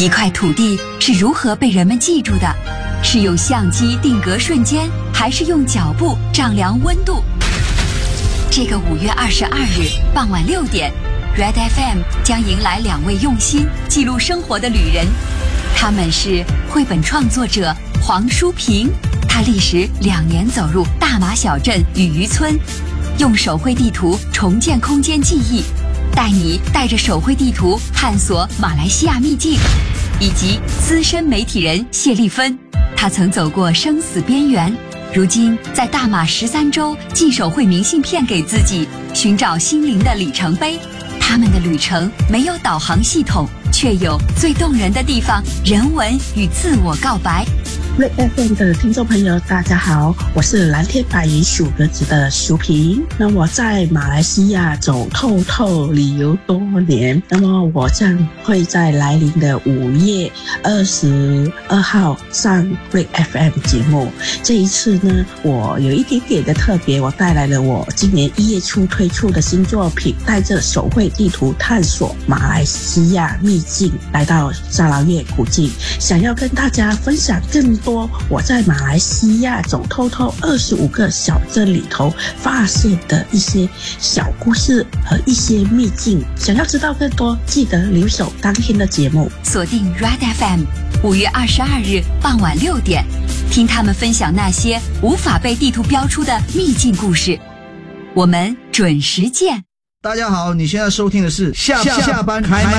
一块土地是如何被人们记住的？是用相机定格瞬间，还是用脚步丈量温度？这个5月22日傍晚6点，Red FM 将迎来2位用心记录生活的旅人，他们是绘本创作者黄淑平，他历时2年走入大马小镇与渔村，用手绘地图重建空间记忆，带你带着手绘地图探索马来西亚秘境。以及资深媒体人谢丽芬，她曾走过生死边缘，如今在大马13州寄手绘明信片给自己，寻找心灵的里程碑。他们的旅程没有导航系统，却有最动人的地方，人文与自我告白。 Red FM 的听众朋友大家好，我是蓝天白云数格子的淑平。那我在马来西亚走透透旅游多年，那么我将会在来临的5月22号上 Red FM 节目。这一次呢，我有一点点的特别，我带来了我今年1月初推出的新作品，带着手绘地图探索马来西亚秘境，来到沙劳越古晋，想要跟大家分享更多我在马来西亚走透透25个小镇里头发现的一些小故事和一些秘境。想要知道更多，记得留守当天的节目， 锁定 Red FM 5月22日傍晚6点，听他们分享那些无法被地图标出的秘境故事。我们准时见。 大家好，你现在收听的是下班开麦。